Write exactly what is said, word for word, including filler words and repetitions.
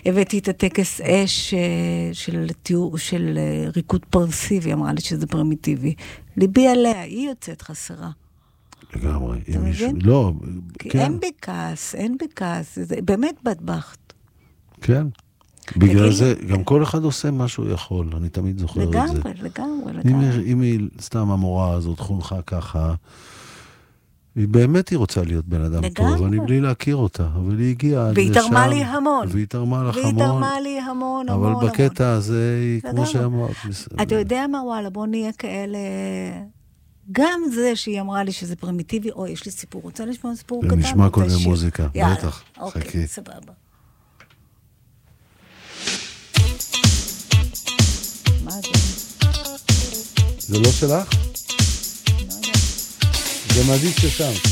הבאתי את הטקס אש של, תיאור, של ריקוד פרסיבי, אמרה לי שזה פרימיטיבי. ליבי עליה, היא יוצאת חסרה. לגמרי. אתה מבין? לא, כן. אין בכעס, אין בכעס. זה באמת בטבחת. כן. בגלל זה, גם כל אחד עושה מה שהוא יכול. אני תמיד זוכר את זה. לגמרי, לגמרי, לגמרי. אם היא, סתם המורה הזאת, חונכה ככה, היא באמת היא רוצה להיות בן אדם טוב, אני בלי להכיר אותה, אבל היא הגיעה עד לשם. והיא תרמה לי המון. והיא תרמה לך המון. והיא תרמה לי המון, המון, המון. אבל בקטע הזה, היא כמו שאמרת. אתה יודע מה, וואלה, בוא נהיה כאלה... גם זה שהיא אמרה לי שזה פרימיטיבי, או יש לי סיפור, רוצה לשמוע סיפור קטן? נשמע קודם מוזיקה, בטח. אוקיי, סבבה. מה זה? זה לא שלך? לא יודע. זה מעדיף ששם.